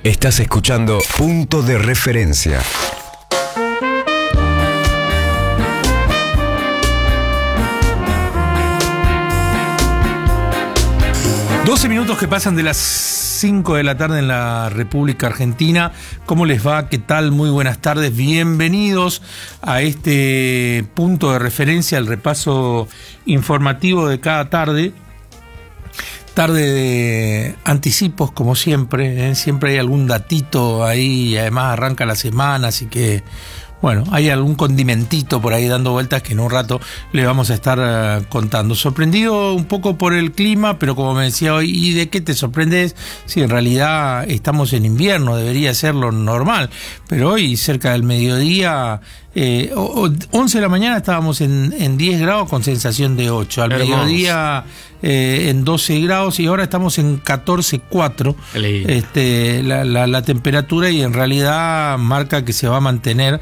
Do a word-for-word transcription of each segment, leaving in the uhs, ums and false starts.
Estás escuchando Punto de Referencia. doce minutos que pasan de las cinco de la tarde en la República Argentina. ¿Cómo les va? ¿Qué tal? Muy buenas tardes. Bienvenidos a este punto de referencia, al repaso informativo de cada tarde. Tarde de anticipos, como siempre, ¿eh? Siempre hay algún datito ahí, y además arranca la semana, así que, bueno, hay algún condimentito por ahí dando vueltas que en un rato le vamos a estar uh, contando. Sorprendido un poco por el clima, pero como me decía hoy, ¿y de qué te sorprendes? Si en realidad estamos en invierno, debería ser lo normal, pero hoy cerca del mediodía... Eh, once de la mañana estábamos en, en diez grados con sensación de ocho, al Hermoso. mediodía eh, en doce grados y ahora estamos en catorce coma cuatro este, la, la, la temperatura, y en realidad marca que se va a mantener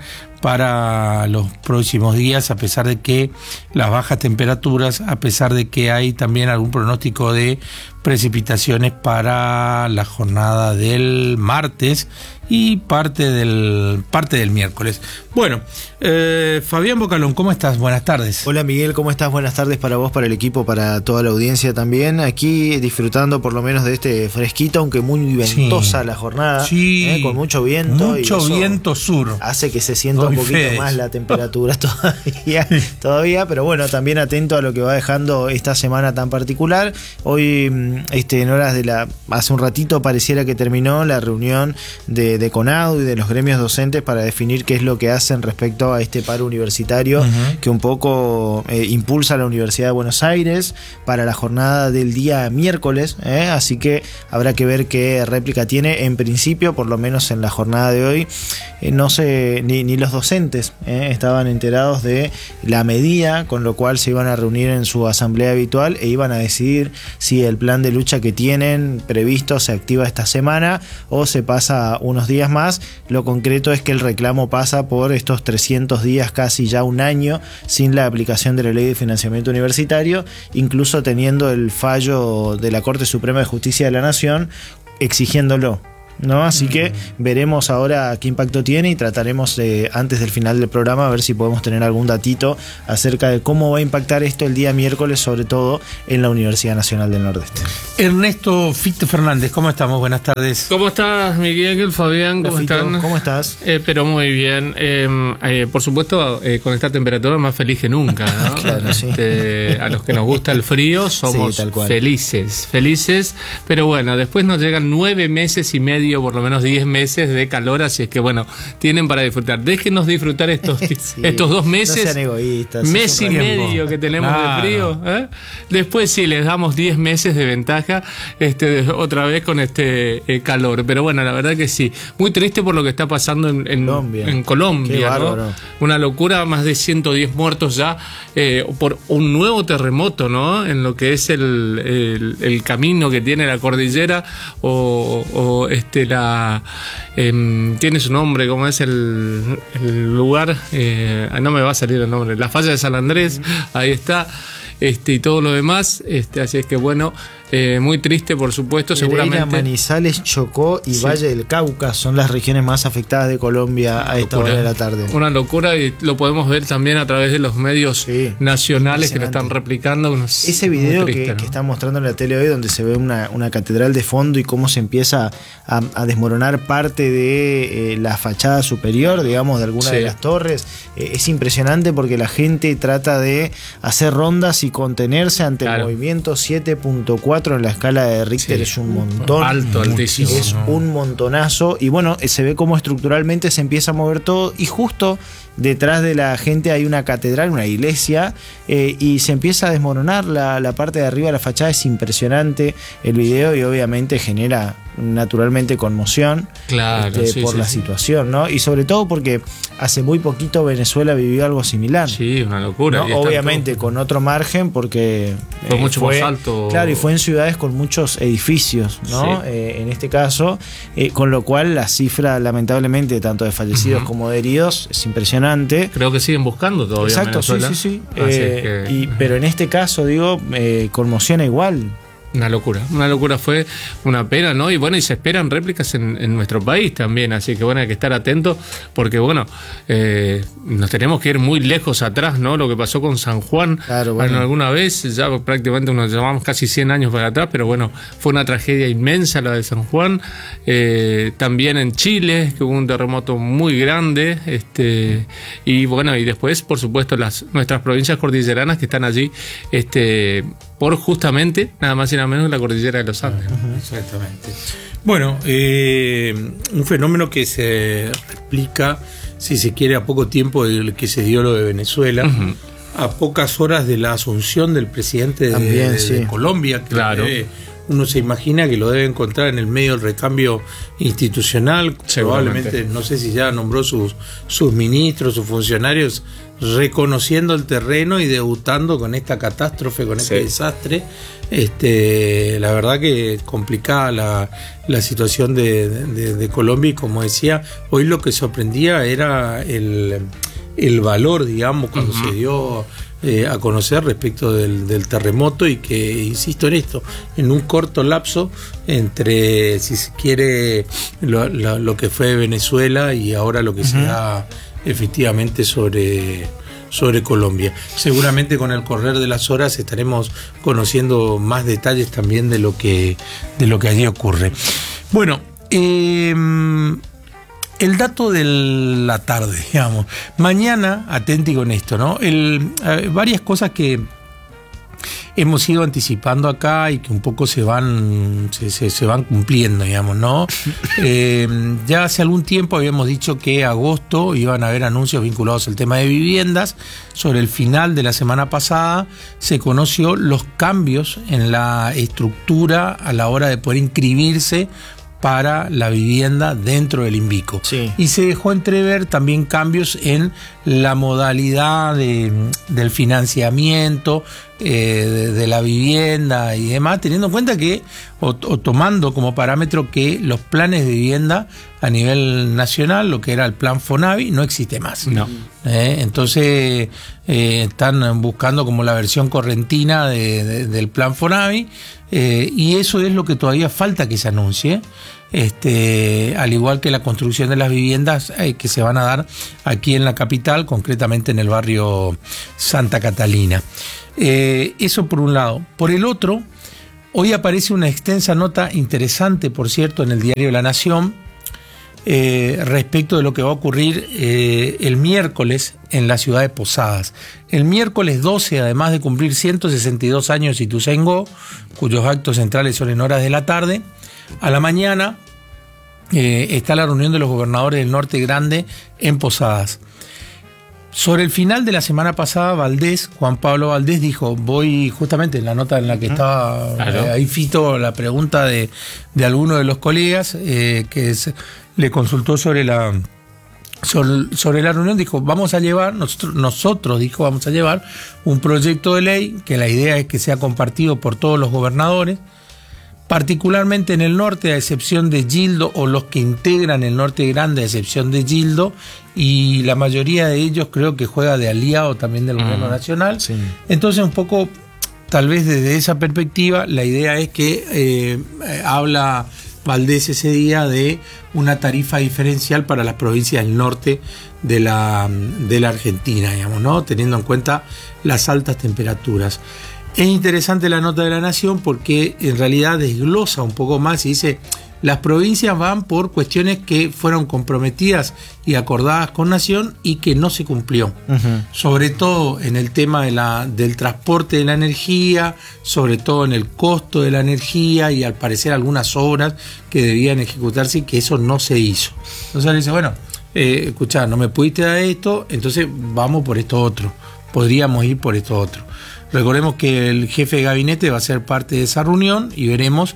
para los próximos días, a pesar de que las bajas temperaturas, a pesar de que hay también algún pronóstico de precipitaciones para la jornada del martes y parte del parte del miércoles. Bueno, eh, Fabián Bocalón, ¿cómo estás? Buenas tardes. Hola Miguel, ¿cómo estás? Buenas tardes para vos, para el equipo, para toda la audiencia también. Aquí disfrutando por lo menos de este fresquito, aunque muy ventosa sí. la jornada, sí. eh, con mucho viento. Mucho y viento sur. Hace que se sienta Doy un poquito fe. más la temperatura todavía, todavía, pero bueno, también atento a lo que va dejando esta semana tan particular. Hoy, este, en horas de la... hace un ratito pareciera que terminó la reunión de de CONADU y de los gremios docentes para definir qué es lo que hacen respecto a este paro universitario uh-huh. que un poco eh, impulsa la Universidad de Buenos Aires para la jornada del día miércoles, ¿eh? Así que habrá que ver qué réplica tiene. En principio, por lo menos en la jornada de hoy, eh, no sé, ni, ni los docentes ¿eh? estaban enterados de la medida, con lo cual se iban a reunir en su asamblea habitual e iban a decidir si el plan de lucha que tienen previsto se activa esta semana o se pasa unos días más. Lo concreto es que el reclamo pasa por estos trescientos días, casi ya un año, sin la aplicación de la Ley de Financiamiento Universitario, incluso teniendo el fallo de la Corte Suprema de Justicia de la Nación exigiéndolo, ¿no? Así que veremos ahora qué impacto tiene y trataremos de, antes del final del programa, a ver si podemos tener algún datito acerca de cómo va a impactar esto el día miércoles, sobre todo en la Universidad Nacional del Nordeste. Ernesto Fito Fernández, ¿cómo estamos? Buenas tardes. ¿Cómo estás, Miguel, Fabián? ¿Cómo Fito, están? ¿Cómo estás? Eh, pero muy bien. Eh, eh, por supuesto, eh, con esta temperatura más feliz que nunca, ¿no? Claro, sí. Este, a los que nos gusta el frío somos sí, felices, felices. Pero bueno, después nos llegan nueve meses y medio, por lo menos diez meses de calor, así es que bueno, tienen para disfrutar. Déjenos disfrutar estos, sí, estos dos meses. No sean egoístas. Mes y medio que tenemos claro. de frío. ¿eh? Después sí, les damos diez meses de ventaja este, otra vez con este eh, calor. Pero bueno, la verdad que sí. Muy triste por lo que está pasando en, en Colombia. En Colombia, ¿no? Una locura, más de ciento diez muertos ya eh, por un nuevo terremoto, ¿no? En lo que es el, el, el camino que tiene la cordillera o, o este la eh, tiene su nombre, como es el, el lugar, eh, no me va a salir el nombre, la falla de San Andrés, ahí está, este y todo lo demás, este, así es que bueno, eh, muy triste por supuesto, Pereira, seguramente. Manizales, Chocó y sí. Valle del Cauca son las regiones más afectadas de Colombia a esta hora de la tarde. Una locura, y lo podemos ver también a través de los medios sí, nacionales que lo están replicando. Ese video triste, que, ¿no? que está mostrando en la tele hoy, donde se ve una, una catedral de fondo y cómo se empieza a, a desmoronar parte de eh, la fachada superior, digamos, de alguna sí. de las torres, eh, es impresionante porque la gente trata de hacer rondas y contenerse ante claro. el movimiento siete punto cuatro en la escala de Richter, sí. es un montón. Alto, altísimo. Es ¿no? un montonazo. Y bueno, se ve cómo estructuralmente se empieza a mover todo. Y justo detrás de la gente hay una catedral, una iglesia, eh, y se empieza a desmoronar la, la parte de arriba de la fachada. Es impresionante el video y obviamente genera naturalmente conmoción claro, este, sí, por sí, la sí. situación, ¿no? Y sobre todo porque hace muy poquito Venezuela vivió algo similar. Sí, una locura. ¿no? Obviamente todo... con otro margen porque fue eh, mucho fue, más alto. Claro, y fue en ciudades con muchos edificios, ¿no? Sí. Eh, en este caso, eh, con lo cual la cifra lamentablemente tanto de fallecidos uh-huh. como de heridos es impresionante. Creo que siguen buscando todavía. Exacto, Venezuela. sí, sí, sí. Eh, que... y, pero en este caso, digo, eh, conmociona igual. Una locura, una locura, fue una pena, ¿no? Y bueno, y se esperan réplicas en, en nuestro país también, así que bueno, hay que estar atentos porque bueno, eh, nos tenemos que ir muy lejos atrás, ¿no? Lo que pasó con San Juan, claro, bueno. bueno, alguna vez, ya prácticamente nos llevamos casi cien años para atrás, pero bueno, fue una tragedia inmensa la de San Juan. Eh, también en Chile, que hubo un terremoto muy grande, este, y bueno, y después, por supuesto, las nuestras provincias cordilleranas que están allí, este, por justamente, nada más y nada menos, la cordillera de los Andes. Uh-huh. Exactamente. Bueno, eh, un fenómeno que se replica, si se quiere, a poco tiempo del que se dio lo de Venezuela, uh-huh. a pocas horas de la asunción del presidente de, También, de, sí. de Colombia, que claro. eh, uno se imagina que lo debe encontrar en el medio del recambio institucional, probablemente, no sé si ya nombró sus, sus ministros, sus funcionarios, reconociendo el terreno y debutando con esta catástrofe, con este sí. desastre. Este, la verdad que complicada la, la situación de, de, de Colombia, y como decía, hoy lo que sorprendía era el, el valor, digamos, cuando uh-huh. se dio eh, a conocer respecto del, del terremoto, y que, insisto en esto, en un corto lapso entre, si se quiere, lo, lo, lo que fue Venezuela y ahora lo que uh-huh. se da efectivamente sobre, sobre Colombia. Seguramente con el correr de las horas estaremos conociendo más detalles también de lo que, de lo que allí ocurre. Bueno, eh, el dato de la tarde, digamos. Mañana, atenti con esto, ¿no? El, eh, varias cosas que hemos ido anticipando acá y que un poco se van se, se, se van cumpliendo, digamos, ¿no? Eh, ya hace algún tiempo habíamos dicho que agosto iban a haber anuncios vinculados al tema de viviendas. Sobre el final de la semana pasada se conoció los cambios en la estructura a la hora de poder inscribirse para la vivienda dentro del INVICO. Sí. Y se dejó entrever también cambios en la modalidad de, del financiamiento eh, de, de la vivienda y demás, teniendo en cuenta que, o, o tomando como parámetro que los planes de vivienda a nivel nacional, lo que era el plan Fonavi, no existe más. No. Eh, entonces eh, están buscando como la versión correntina de, de, del plan Fonavi, eh, y eso es lo que todavía falta que se anuncie. Este, al igual que la construcción de las viviendas eh, que se van a dar aquí en la capital, concretamente en el barrio Santa Catalina. Eh, eso por un lado. Por el otro, hoy aparece una extensa nota interesante, por cierto, en el diario La Nación, eh, respecto de lo que va a ocurrir eh, el miércoles en la ciudad de Posadas. El miércoles doce, además de cumplir ciento sesenta y dos años Ituzaingó, cuyos actos centrales son en horas de la tarde, a la mañana eh, está la reunión de los gobernadores del Norte Grande en Posadas. Sobre el final de la semana pasada, Valdés, Juan Pablo Valdés, dijo, voy justamente en la nota en la que estaba, claro. eh, ahí Fito, la pregunta de, de alguno de los colegas eh, que es, le consultó sobre la, sobre, sobre la reunión, dijo, vamos a llevar, nosotros, nosotros, dijo, vamos a llevar un proyecto de ley, que la idea es que sea compartido por todos los gobernadores, particularmente en el norte, a excepción de Gildo, o los que integran el Norte Grande, a excepción de Gildo, y la mayoría de ellos creo que juega de aliado también del gobierno mm, nacional. Sí. Entonces, un poco, tal vez desde esa perspectiva, la idea es que eh, habla Valdés ese día de una tarifa diferencial para las provincias del norte de la, de la Argentina, digamos, ¿no? Teniendo en cuenta las altas temperaturas. Es interesante la nota de La Nación porque en realidad desglosa un poco más y dice, las provincias van por cuestiones que fueron comprometidas y acordadas con Nación y que no se cumplió. Uh-huh. Sobre todo en el tema de la, del transporte de la energía, sobre todo en el costo de la energía y al parecer algunas obras que debían ejecutarse y que eso no se hizo. Entonces le dice, bueno, eh, escuchá, no me pudiste dar esto, entonces vamos por esto otro. Podríamos ir por esto otro. Recordemos que el jefe de gabinete va a ser parte de esa reunión y veremos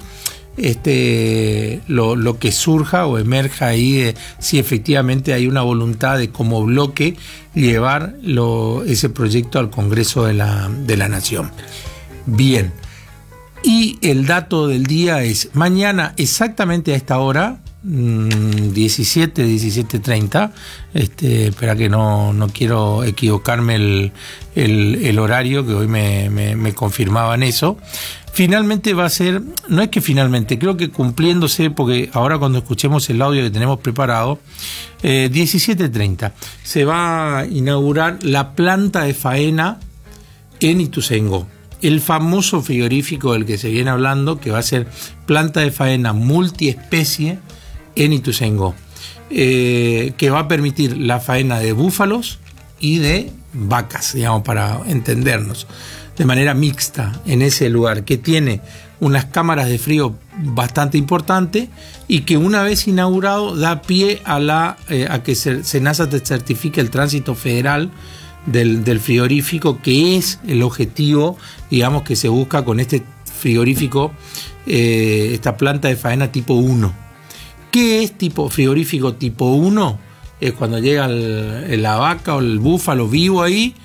este, lo, lo que surja o emerja ahí, de, si efectivamente hay una voluntad de como bloque llevar lo, ese proyecto al Congreso de la, de la Nación. Bien, y el dato del día es mañana exactamente a esta hora, diecisiete, diecisiete treinta, este, espera que no, no quiero equivocarme el, el, el horario, que hoy me, me, me confirmaban eso. finalmente va a ser, no es que finalmente, creo que cumpliéndose, porque ahora cuando escuchemos el audio que tenemos preparado, eh, diecisiete treinta, se va a inaugurar la planta de faena en Ituzaingó. El famoso frigorífico del que se viene hablando, que va a ser planta de faena multiespecie en Ituzaingó, eh, que va a permitir la faena de búfalos y de vacas, digamos, para entendernos, de manera mixta en ese lugar, que tiene unas cámaras de frío bastante importantes y que una vez inaugurado da pie a, la, eh, a que SENASA te certifique el tránsito federal Del, del frigorífico, que es el objetivo, digamos, que se busca con este frigorífico, eh, esta planta de faena tipo uno. ¿Qué es tipo frigorífico tipo uno? Es cuando llega el, la vaca o el búfalo vivo ahí,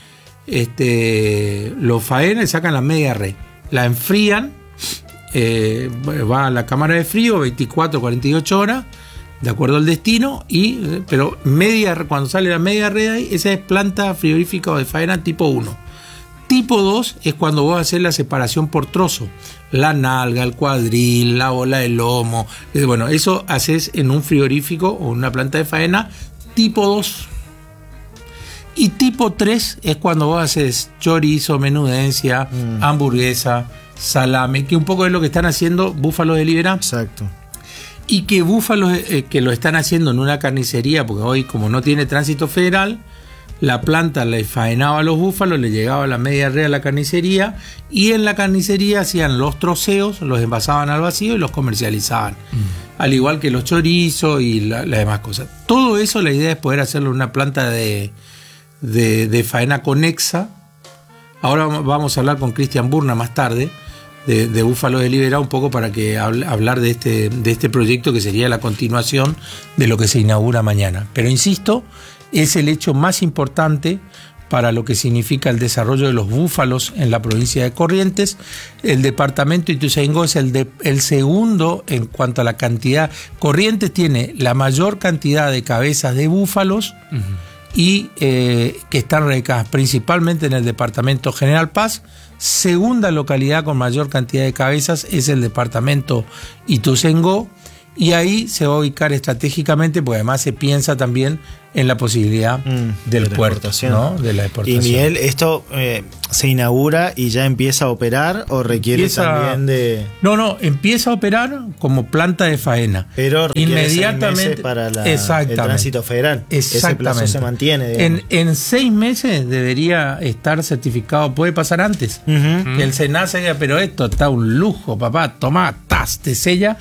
este, lo faenan y sacan la media red, la enfrían, eh, va a la cámara de frío veinticuatro a cuarenta y ocho horas, de acuerdo al destino, y pero media, cuando sale la media red ahí, esa es planta frigorífica de faena tipo uno. Tipo dos es cuando vos haces la separación por trozo, la nalga, el cuadril, la bola de lomo, bueno, eso haces en un frigorífico o una planta de faena tipo dos. Y tipo tres es cuando vos haces chorizo, menudencia, mm. hamburguesa, salame, que un poco es lo que están haciendo Búfalos de Liberá. Exacto. Y que búfalos eh, que lo están haciendo en una carnicería, porque hoy como no tiene tránsito federal, la planta le faenaba a los búfalos, le llegaba la media red a la carnicería, y en la carnicería hacían los troceos, los envasaban al vacío y los comercializaban, mm. al igual que los chorizos y las la demás cosas. Todo eso, la idea es poder hacerlo en una planta de, de, de faena conexa. Ahora vamos a hablar con Cristian Burna más tarde, de, de Búfalos de Liberá, un poco para que hable, hablar de este, de este proyecto que sería la continuación de lo que se inaugura mañana. Pero insisto, es el hecho más importante para lo que significa el desarrollo de los búfalos en la provincia de Corrientes. El departamento de Ituzaingó es el, de, el segundo en cuanto a la cantidad. Corrientes tiene la mayor cantidad de cabezas de búfalos, uh-huh. y eh, que están radicadas principalmente en el departamento General Paz. Segunda localidad con mayor cantidad de cabezas es el departamento Ituzaingó, y ahí se va a ubicar estratégicamente, porque además se piensa también en la posibilidad mm, del de puerto, ¿no? De la exportación. Y Miguel, ¿esto eh, se inaugura y ya empieza a operar o requiere empieza, también de...? No, no, empieza a operar como planta de faena. Pero inmediatamente seis meses para la, el tránsito federal. Ese plazo se mantiene. En, en seis meses debería estar certificado, puede pasar antes. Uh-huh. Que el SENASA diga, pero esto está un lujo, papá, tomá, tas, te sella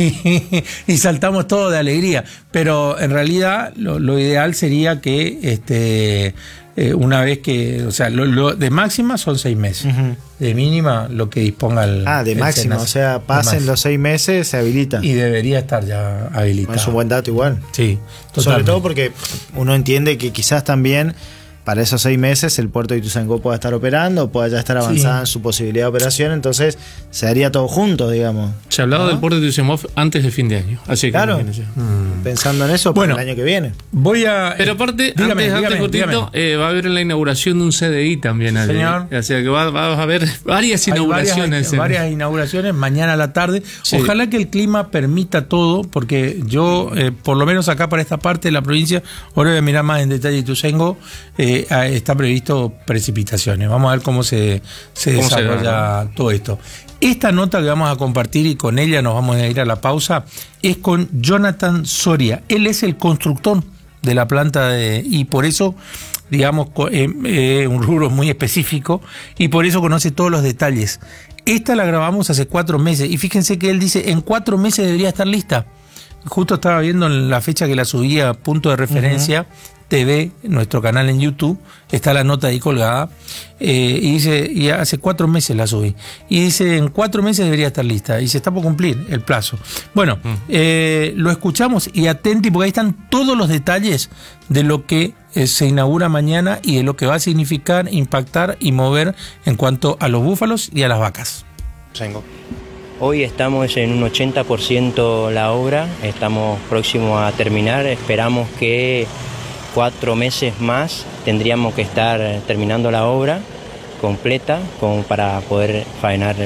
y, y saltamos todos de alegría. Pero en realidad lo, lo ideal sería que este eh, una vez que, o sea, lo, lo de máxima son seis meses, uh-huh. de mínima lo que disponga el ah de el máxima, SENASA. O sea, pasen los seis meses, se habilita y debería estar ya habilitado. Es un buen dato igual. Sí, totalmente. Sobre todo porque uno entiende que quizás también para esos seis meses el puerto de Ituzaingó pueda estar operando, pueda ya estar avanzada sí. en su posibilidad de operación, entonces se haría todo junto, digamos. Se hablaba ¿no? del puerto de Ituzaingó antes de fin de año, así que claro, mm. pensando en eso bueno, para el año que viene. Voy a... Pero aparte, dígame, antes, dígame, antes cortito, eh, va a haber la inauguración de un C D I también. Señor. O sea que va, va a haber varias inauguraciones. Varias, varias inauguraciones mañana a la tarde. Sí. Ojalá que el clima permita todo, porque yo, eh, por lo menos acá para esta parte de la provincia, ahora voy a mirar más en detalle Ituzaingó, eh, está previsto precipitaciones. Vamos a ver cómo se, se ¿Cómo desarrolla se todo esto. Esta nota que vamos a compartir, y con ella nos vamos a ir a la pausa, es con Jonathan Soria. Él es el constructor de la planta de, y por eso, digamos, eh, eh, un rubro muy específico, y por eso conoce todos los detalles. Esta la grabamos hace cuatro meses, y fíjense que él dice, en cuatro meses debería estar lista. Justo estaba viendo en la fecha que la subía, punto de referencia, uh-huh. T V, nuestro canal en YouTube, está la nota ahí colgada, eh, y dice, y hace cuatro meses la subí, y dice, en cuatro meses debería estar lista, y se está por cumplir el plazo. Bueno, mm. eh, lo escuchamos y atenti, porque ahí están todos los detalles de lo que eh, se inaugura mañana y de lo que va a significar, impactar y mover en cuanto a los búfalos y a las vacas. Hoy estamos en un ochenta por ciento la obra, estamos próximos a terminar, esperamos que cuatro meses más tendríamos que estar terminando la obra completa como para poder faenar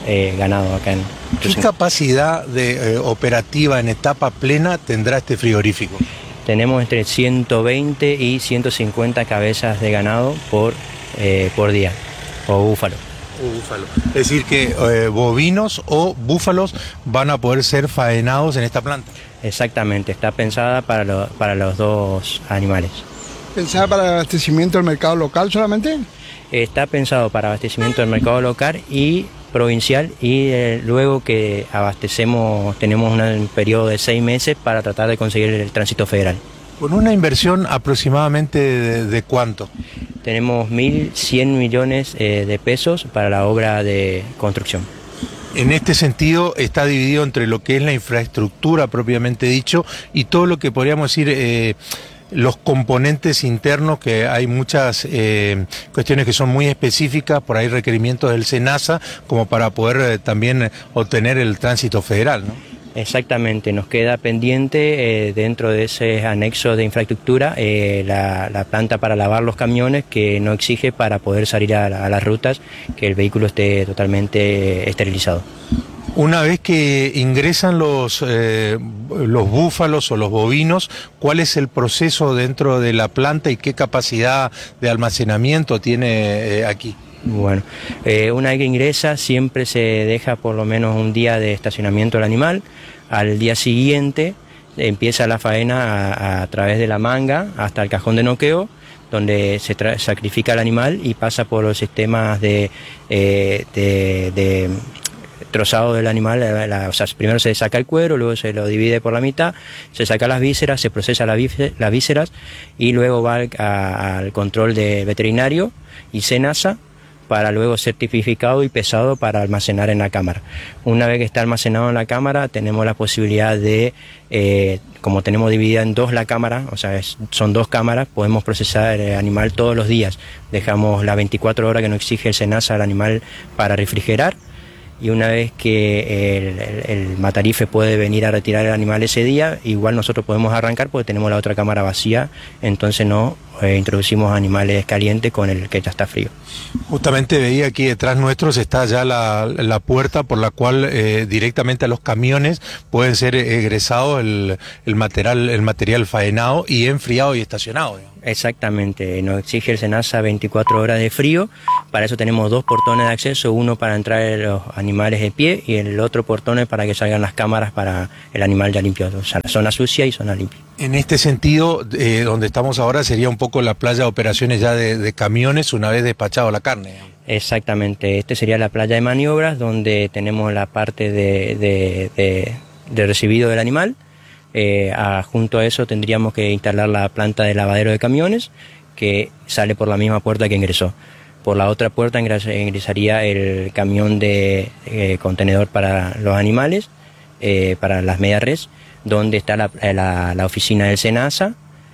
eh, ganado acá en ¿Qué capacidad de, eh, operativa en etapa plena tendrá este frigorífico? Tenemos entre ciento veinte y ciento cincuenta cabezas de ganado por, eh, por día, o búfalo. Búfalo. Es decir que eh, bovinos o búfalos van a poder ser faenados en esta planta. Exactamente, está pensada para, lo, para los dos animales. ¿Pensada para el abastecimiento del mercado local solamente? Está pensado para abastecimiento del mercado local y provincial, y eh, luego que abastecemos, tenemos una, un periodo de seis meses para tratar de conseguir el tránsito federal. ¿Con una inversión aproximadamente de, de cuánto? Tenemos mil cien millones eh, de pesos para la obra de construcción. En este sentido está dividido entre lo que es la infraestructura propiamente dicho y todo lo que podríamos decir eh, los componentes internos, que hay muchas eh, cuestiones que son muy específicas, por ahí requerimientos del SENASA como para poder eh, también obtener el tránsito federal, ¿no? Exactamente, nos queda pendiente eh, dentro de ese anexo de infraestructura eh, la, la planta para lavar los camiones, que no exige para poder salir a, a las rutas que el vehículo esté totalmente esterilizado. Una vez que ingresan los, eh, los búfalos o los bovinos, ¿cuál es el proceso dentro de la planta y qué capacidad de almacenamiento tiene eh, aquí? Bueno, eh, una vez que ingresa siempre se deja por lo menos un día de estacionamiento del animal. Al día siguiente empieza la faena a, a través de la manga hasta el cajón de noqueo, donde se sacrifica el animal y pasa por los sistemas de, eh, de, de trozado del animal. La, la, o sea, primero se saca el cuero, luego se lo divide por la mitad, se saca las vísceras, se procesa la, las vísceras y luego va al, a, al control de veterinario y SENASA, para luego ser tipificado y pesado para almacenar en la cámara. Una vez que está almacenado en la cámara, tenemos la posibilidad de, eh, como tenemos dividida en dos la cámara, o sea, es, son dos cámaras, podemos procesar el animal todos los días. Dejamos las veinticuatro horas que nos exige el SENASA al animal para refrigerar, y una vez que el, el, el matarife puede venir a retirar el animal ese día, igual nosotros podemos arrancar porque tenemos la otra cámara vacía, entonces no eh, introducimos animales calientes con el que ya está frío. Justamente veía aquí detrás nuestros está ya la, la puerta por la cual eh, directamente a los camiones pueden ser egresados el, el, material, el material faenado y enfriado y estacionado, digamos. Exactamente, nos exige el SENASA veinticuatro horas de frío. Para eso tenemos dos portones de acceso, uno para entrar los animales de pie y el otro portón es para que salgan las cámaras para el animal ya limpio, o sea, la zona sucia y zona limpia. En este sentido, eh, donde estamos ahora sería un poco la playa de operaciones ya de, de camiones una vez despachado la carne, digamos. Exactamente, este sería la playa de maniobras, donde tenemos la parte de, de, de, de recibido del animal. Eh, a, junto a eso tendríamos que instalar la planta de lavadero de camiones, que sale por la misma puerta que ingresó. Por la otra puerta ingresaría el camión de eh, contenedor para los animales, eh, para las media res, donde está la, la, la oficina del SENASA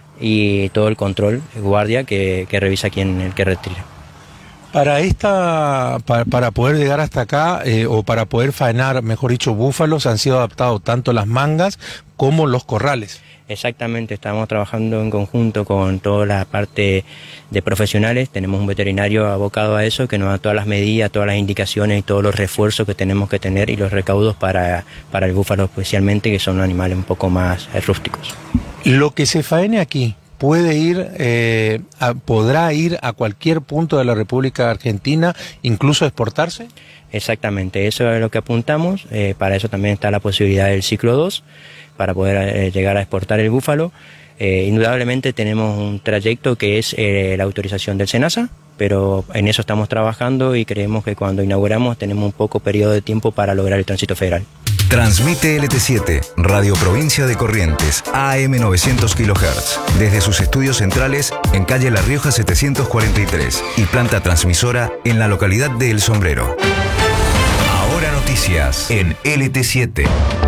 y todo el control, guardia que, que revisa quién el que retira. Para esta, para, para poder llegar hasta acá, eh, o para poder faenar, mejor dicho, búfalos, han sido adaptados tanto las mangas como los corrales. Exactamente, estamos trabajando en conjunto con toda la parte de profesionales. Tenemos un veterinario abocado a eso que nos da todas las medidas, todas las indicaciones y todos los refuerzos que tenemos que tener y los recaudos para, para el búfalo especialmente, que son animales un poco más eh, rústicos. Lo que se faene aquí puede ir, eh, a, podrá ir a cualquier punto de la República Argentina, incluso exportarse. Exactamente, eso es lo que apuntamos. Eh, para eso también está la posibilidad del ciclo dos, para poder eh, llegar a exportar el búfalo. Eh, indudablemente tenemos un trayecto que es eh, la autorización del SENASA, pero en eso estamos trabajando y creemos que cuando inauguramos tenemos un poco periodo de tiempo para lograr el tránsito federal. Transmite L T siete, Radio Provincia de Corrientes, A M novecientos kilohertz, desde sus estudios centrales en calle La Rioja setecientos cuarenta y tres y planta transmisora en la localidad de El Sombrero. Ahora noticias en L T siete.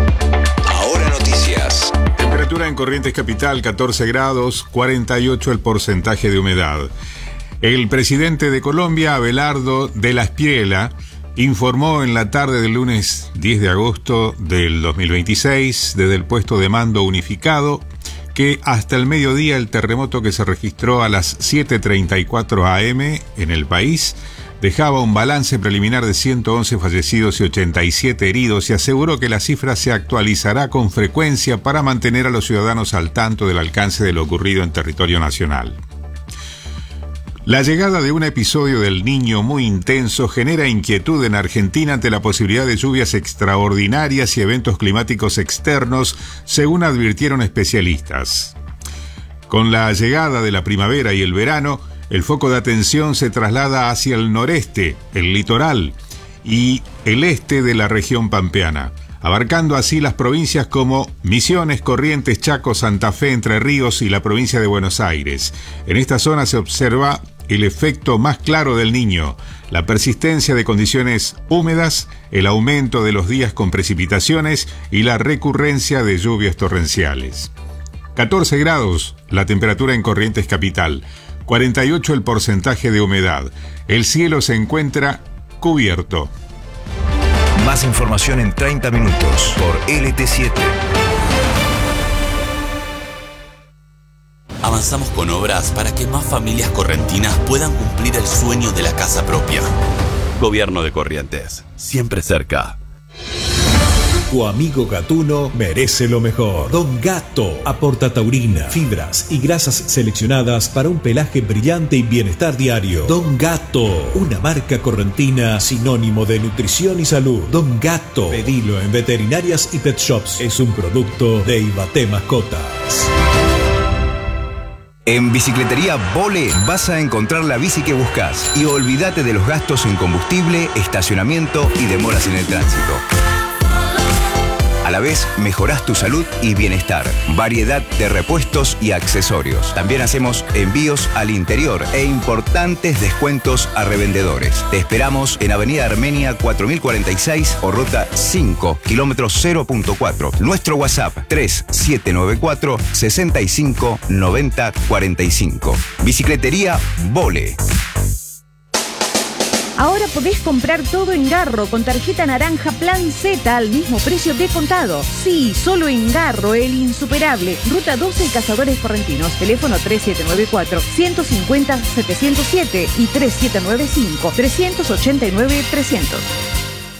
Ahora noticias. Temperatura en Corrientes Capital, catorce grados, cuarenta y ocho el porcentaje de humedad. El presidente de Colombia, Abelardo de la Espriella, informó en la tarde del lunes diez de agosto del dos mil veintiséis, desde el puesto de mando unificado, que hasta el mediodía el terremoto que se registró a las siete treinta y cuatro a eme en el país dejaba un balance preliminar de ciento once fallecidos y ochenta y siete heridos y aseguró que la cifra se actualizará con frecuencia para mantener a los ciudadanos al tanto del alcance de lo ocurrido en territorio nacional. La llegada de un episodio del Niño muy intenso genera inquietud en Argentina ante la posibilidad de lluvias extraordinarias y eventos climáticos externos, según advirtieron especialistas. Con la llegada de la primavera y el verano, el foco de atención se traslada hacia el noreste, el litoral, y el este de la región pampeana, abarcando así las provincias como Misiones, Corrientes, Chaco, Santa Fe, Entre Ríos y la provincia de Buenos Aires. En esta zona se observa el efecto más claro del Niño, la persistencia de condiciones húmedas, el aumento de los días con precipitaciones y la recurrencia de lluvias torrenciales. catorce grados la temperatura en Corrientes capital, cuarenta y ocho el porcentaje de humedad. El cielo se encuentra cubierto. Más información en treinta minutos por L T siete. Avanzamos con obras para que más familias correntinas puedan cumplir el sueño de la casa propia. Gobierno de Corrientes, siempre cerca. Tu amigo gatuno merece lo mejor. Don Gato aporta taurina, fibras y grasas seleccionadas para un pelaje brillante y bienestar diario. Don Gato, una marca correntina sinónimo de nutrición y salud. Don Gato, pedilo en veterinarias y pet shops. Es un producto de Ibaté Mascotas. En Bicicletería Vole vas a encontrar la bici que buscas y olvídate de los gastos en combustible, estacionamiento y demoras en el tránsito. A la vez, mejorás tu salud y bienestar. Variedad de repuestos y accesorios. También hacemos envíos al interior e importantes descuentos a revendedores. Te esperamos en Avenida Armenia cuatro mil cuarenta y seis o Ruta cinco, kilómetro cero punto cuatro. Nuestro WhatsApp tres siete nueve cuatro, seis cinco nueve cero cuatro cinco. Bicicletería Vole. Ahora podés comprar todo en Garro con tarjeta naranja Plan Z al mismo precio de contado. Sí, solo en Garro, el insuperable. Ruta doce, Cazadores Correntinos. Teléfono tres siete nueve cuatro, uno cinco cero, siete cero siete y tres siete nueve cinco, tres ocho nueve, trescientos.